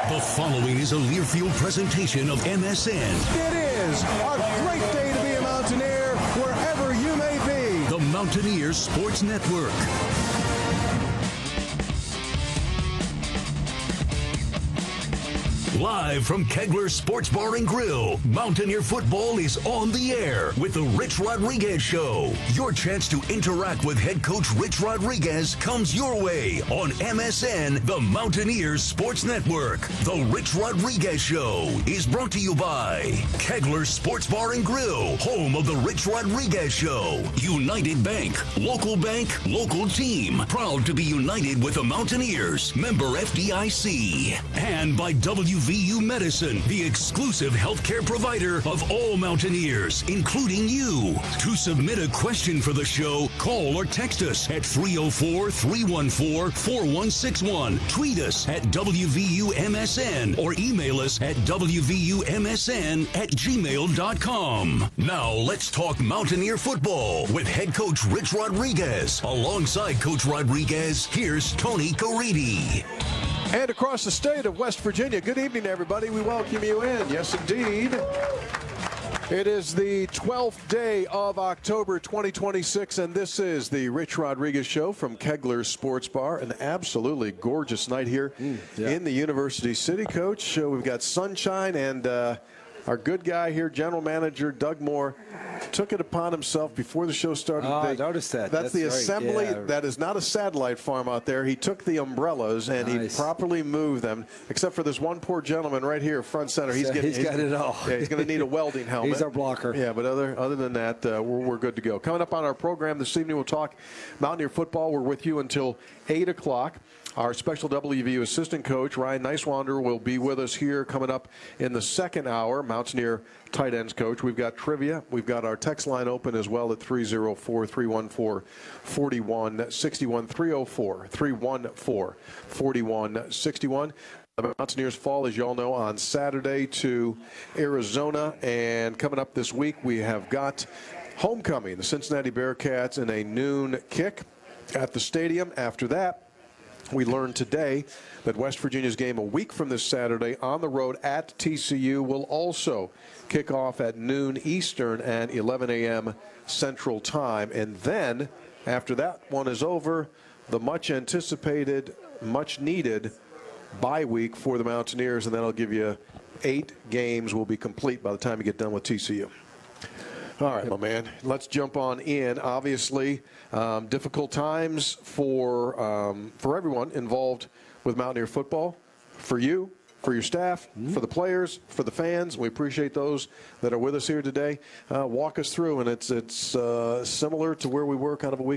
The following is a Learfield presentation of MSN. It is a great day to be a Mountaineer, wherever you may be. The Mountaineers Sports Network. Live from Kegler Sports Bar and Grill, Mountaineer football is on the air with the Rich Rodriguez Show. Your chance to interact with head coach Rich Rodriguez comes your way on MSN, the Mountaineers Sports Network. The Rich Rodriguez Show is brought to you by Kegler Sports Bar and Grill, home of the Rich Rodriguez Show. United Bank, local team, proud to be united with the Mountaineers. Member FDIC. And by WVU Medicine, the exclusive healthcare provider of all Mountaineers, including you. To submit a question for the show, call or text us at 304-314-4161. Tweet us at WVUMSN or email us at WVUMSN@gmail.com. Now let's talk Mountaineer football with head coach Rich Rodriguez. Alongside Coach Rodriguez, here's Tony Caridi. And across the state of West Virginia, good evening, everybody. We welcome you in. Yes, indeed. It is the 12th day of October 2026, and this is the Rich Rodriguez Show from Kegler Sports Bar. An absolutely gorgeous night here in the University City, Coach. We've got sunshine, and our good guy here, General Manager Doug Moore, took it upon himself before the show started. I noticed that. That's the right. assembly. Yeah. That is not a satellite farm out there. He took the umbrellas and he properly moved them, except for this one poor gentleman right here, front center. He's got it all. Yeah, he's going to need a welding helmet. He's our blocker. Yeah, but other than that, we're good to go. Coming up on our program this evening, we'll talk Mountaineer football. We're with you until 8 o'clock. Our special WVU assistant coach, Ryan Nicewander, will be with us here coming up in the second hour. Mountaineer tight ends coach. We've got trivia. We've got our text line open as well at 304-314-4161. 314-314-4161. The Mountaineers fall, as you all know, on Saturday to Arizona. And coming up this week, we have got homecoming, the Cincinnati Bearcats, in a noon kick at the stadium. After that, we learned today that West Virginia's game a week from this Saturday on the road at TCU will also kick off at noon Eastern and 11 a.m. Central Time. And then, after that one is over, the much-anticipated, much-needed bye week for the Mountaineers, and that'll give you 8 games will be complete by the time you get done with TCU. All right, my man, let's jump on in. Obviously, difficult times for everyone involved with Mountaineer football, for you, for your staff, for the players, for the fans. We appreciate those that are with us here today. Walk us through, and it's similar to where we were kind of a week